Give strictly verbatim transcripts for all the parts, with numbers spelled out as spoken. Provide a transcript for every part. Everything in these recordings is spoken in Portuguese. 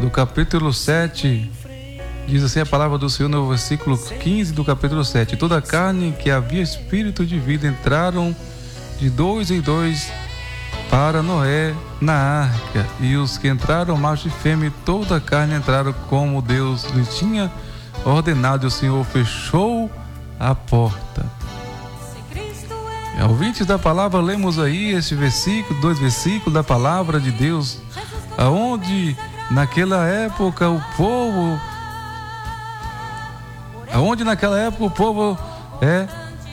do capítulo sete, diz assim a palavra do Senhor no versículo quinze do capítulo sete: toda carne que havia espírito de vida entraram de dois em dois para Noé na arca, e os que entraram, macho e fêmea, toda a carne entraram como Deus lhe tinha ordenado, e o Senhor fechou a porta. Ouvintes da palavra, lemos aí esse versículo, dois versículos da palavra de Deus, aonde naquela época o povo, aonde naquela época o povo é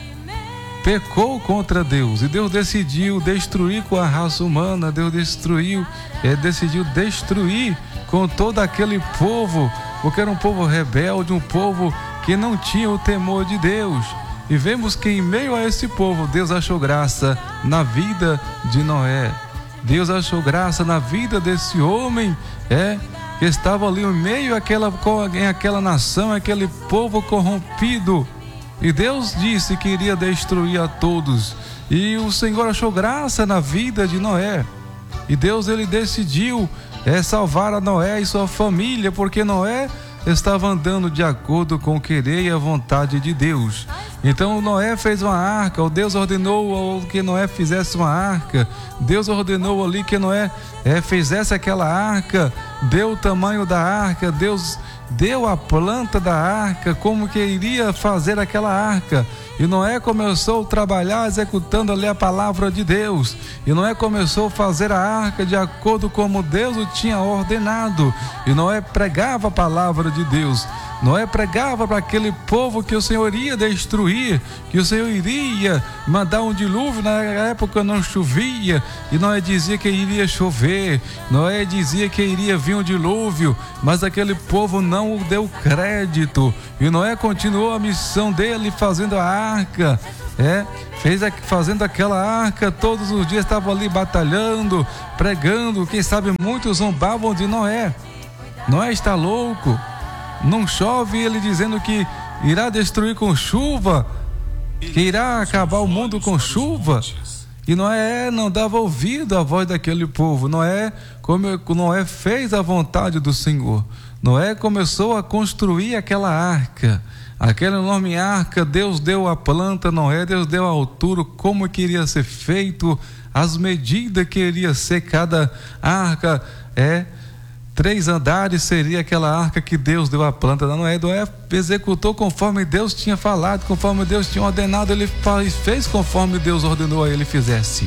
pecou contra Deus, e Deus decidiu destruir com a raça humana. Deus destruiu, é, decidiu destruir com todo aquele povo, porque era um povo rebelde, um povo que não tinha o temor de Deus. E vemos que em meio a esse povo, Deus achou graça na vida de Noé. Deus achou graça na vida desse homem, é, que estava ali em meio àquela, em aquela nação, aquele povo corrompido. E Deus disse que iria destruir a todos. E o Senhor achou graça na vida de Noé. E Deus, ele decidiu é, salvar a Noé e sua família, porque Noé estava andando de acordo com o querer e a vontade de Deus. Então Noé fez uma arca. O Deus ordenou que Noé fizesse uma arca. Deus ordenou ali que Noé é, fizesse aquela arca. Deu o tamanho da arca. Deus deu a planta da arca, como que iria fazer aquela arca. E Noé começou a trabalhar executando ali a palavra de Deus. E Noé começou a fazer a arca de acordo como Deus o tinha ordenado. E Noé pregava a palavra de Deus. Noé pregava para aquele povo que o Senhor iria destruir, que o Senhor iria mandar um dilúvio. Na época não chovia, e Noé dizia que iria chover. Noé dizia que iria vir um dilúvio, mas aquele povo não deu crédito. E Noé continuou a missão dele fazendo a arca, é, fez a, fazendo aquela arca. Todos os dias estava ali batalhando, pregando. Quem sabe muitos zombavam de Noé. Noé está louco. Não chove, ele dizendo que irá destruir com chuva, que irá acabar o mundo com chuva. E Noé não dava ouvido à voz daquele povo. Noé, como Noé fez a vontade do Senhor. Noé começou a construir aquela arca, aquela enorme arca. Deus deu a planta a Noé, Deus deu a altura, como que iria ser feito, as medidas que iria ser cada arca, é três andares seria aquela arca que Deus deu a planta da Noé. Noé executou conforme Deus tinha falado, conforme Deus tinha ordenado. Ele fez conforme Deus ordenou a ele fizesse.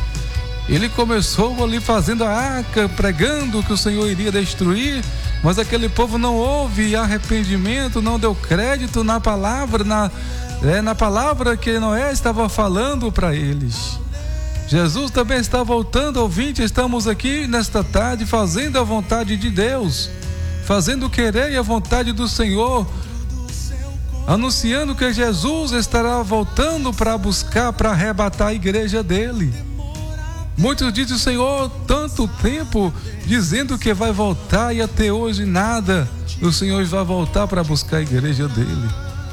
Ele começou ali fazendo a arca, pregando que o Senhor iria destruir, mas aquele povo não houve arrependimento, não deu crédito na palavra, na, é, na palavra que Noé estava falando para eles. Jesus também está voltando, ouvinte. Estamos aqui nesta tarde fazendo a vontade de Deus, fazendo o querer e a vontade do Senhor, anunciando que Jesus estará voltando para buscar, para arrebatar a igreja dele. Muitos dizem: o Senhor, tanto tempo dizendo que vai voltar e até hoje nada. O Senhor vai voltar para buscar a igreja dele.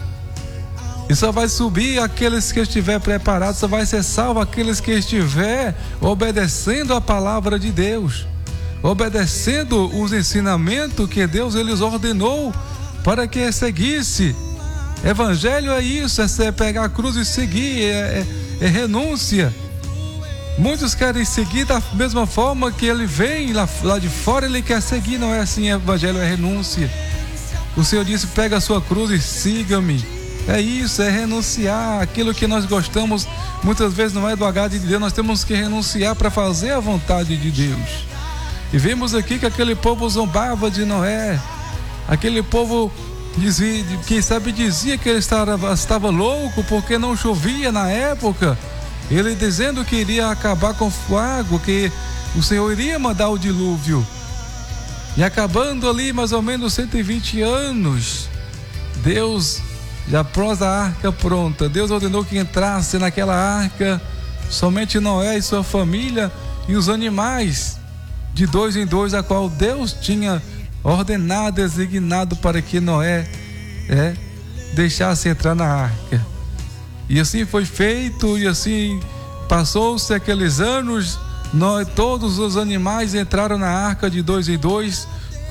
E só vai subir aqueles que estiver preparados, só vai ser salvo aqueles que estiver obedecendo a palavra de Deus, obedecendo os ensinamentos que Deus eles ordenou para que seguisse. Evangelho é isso, é pegar a cruz e seguir, é, é, é renúncia. Muitos querem seguir da mesma forma que ele vem lá, lá de fora, ele quer seguir. Não é assim, evangelho é renúncia. O Senhor disse: pega a sua cruz e siga-me. É isso, é renunciar. Aquilo que nós gostamos muitas vezes não é do agrado de Deus. Nós temos que renunciar para fazer a vontade de Deus. E vemos aqui que aquele povo zombava de Noé. Aquele povo dizia, quem sabe dizia que ele estava, estava louco porque não chovia na época. Ele dizendo que iria acabar com fogo, que o Senhor iria mandar o dilúvio. E acabando ali mais ou menos cento e vinte anos, Deus, já após a arca pronta, Deus ordenou que entrasse naquela arca somente Noé e sua família e os animais, de dois em dois, a qual Deus tinha ordenado, designado para que Noé é, deixasse entrar na arca. E assim foi feito, e assim passou-se aqueles anos. Nós, todos os animais entraram na arca de dois em dois,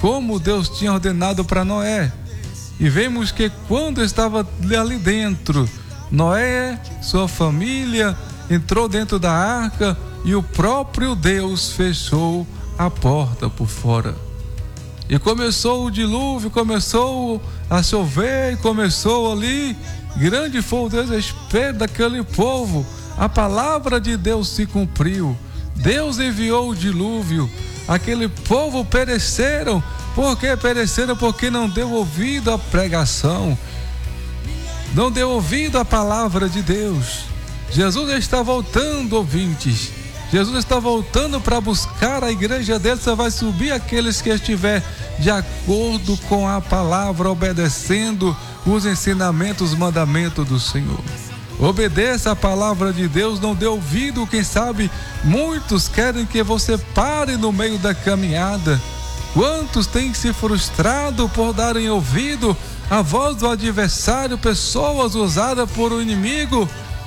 como Deus tinha ordenado para Noé. E vemos que quando estava ali dentro, Noé, sua família, entrou dentro da arca e o próprio Deus fechou a porta por fora. E começou o dilúvio, começou a chover, começou ali, grande foi o desespero daquele povo. A palavra de Deus se cumpriu. Deus enviou o dilúvio. Aquele povo pereceram. Por que pereceram? Porque não deu ouvido à pregação, não deu ouvido à palavra de Deus. Jesus está voltando, ouvintes. Jesus está voltando para buscar a igreja dele. Você vai subir aqueles que estiver de acordo com a palavra, obedecendo os ensinamentos, os mandamentos do Senhor. Obedeça a palavra de Deus, não dê ouvido. Quem sabe muitos querem que você pare no meio da caminhada. Quantos têm se frustrado por darem ouvido à voz do adversário, pessoas usadas por um inimigo?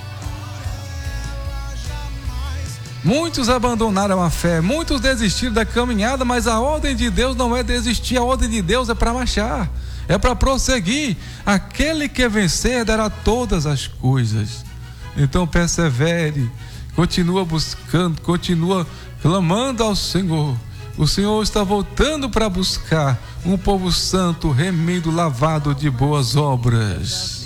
Muitos abandonaram a fé, muitos desistiram da caminhada, mas a ordem de Deus não é desistir, a ordem de Deus é para marchar, é para prosseguir. Aquele que vencer dará todas as coisas. Então persevere, continua buscando, continua clamando ao Senhor. O Senhor está voltando para buscar um povo santo, remido, lavado de boas obras.